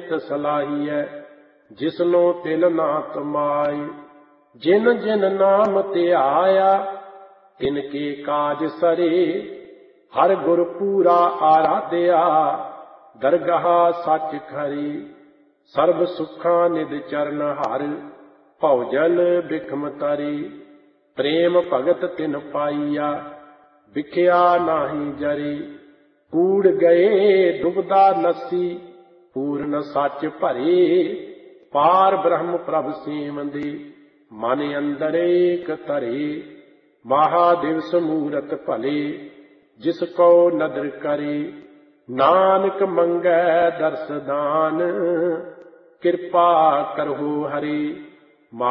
ਨਿਤ ਸਲਾਹੀਐ, ਜਿਸਨੋ ਤਿਲ ਨਾ ਤਮਾਈ। ਜਿਨ ਜਿਨ ਨਾਮ ਧਿਆਇਆ, ਤਿਨ ਕੇ ਕਾਜ ਸਰੇ। ਹਰ ਗੁਰ ਪੂਰਾ ਆਰਾਧਿਆ, ਦਰਗਾਹ ਸੱਚ ਖਰੀ। ਸਰਬ ਸੁੱਖਾਂ ਨਿਧ ਚਰਨ ਹਰ, ਭਉਜਲ ਬਿਖਮ ਤਰੀ। ਪ੍ਰੇਮ ਭਗਤ ਤਿਨ ਪਾਈਆ, ਵਿਖਿਆ ਨਾਹੀ ਜਰੀ। ਕੂੜ ਗਏ ਡੁਬਦਾ ਨਸੀ, ਪੂਰਨ ਸੱਚ ਭਰੇ। ਪਾਰ ਬ੍ਰਹਮ ਪ੍ਰਭ ਸੇਵੰਦੇ, ਮਨ ਅੰਦਰ ਏਕ ਧਰੇ। ਮਹਾਦਿਵਸ ਮੂਰਤ ਭਲੇ, ਜਿਸ ਕੋ ਨਦਰ ਕਰੇ। ਨਾਨਕ ਮੰਗੈ ਦਰਸ ਦਾਨ, ਕਿਰਪਾ ਕਰਹੁ ਹਰੀ।